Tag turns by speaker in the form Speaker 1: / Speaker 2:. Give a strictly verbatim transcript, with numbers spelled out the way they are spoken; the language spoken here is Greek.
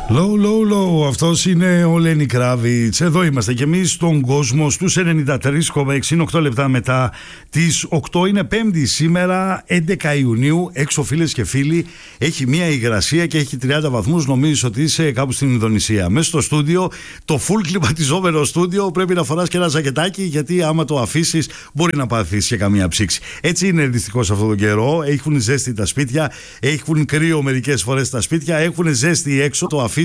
Speaker 1: Low, low, low. Αυτός είναι ο Lenny Kravitz. Εδώ είμαστε κι εμείς στον κόσμο στους ενενήντα τρία κόμμα έξι, οκτώ λεπτά μετά τις οκτώ. Είναι Πέμπτη σήμερα, έντεκα Ιουνίου. Έξω, φίλες και φίλοι, έχει μια υγρασία και έχει τριάντα βαθμούς. Νομίζεις ότι είσαι κάπου στην Ινδονησία. Μέσα στο στούντιο, το full κλιματιζόμενο στούντιο, πρέπει να φοράς και ένα ζακετάκι, γιατί άμα το αφήσεις μπορεί να πάθεις και καμία ψήξη. Έτσι είναι δυστυχώς αυτόν τον καιρό. Έχουν ζέστη τα σπίτια, έχουν κρύο μερικές φορές τα σπίτια, έχουν ζέστη έξω, το αφήσεις.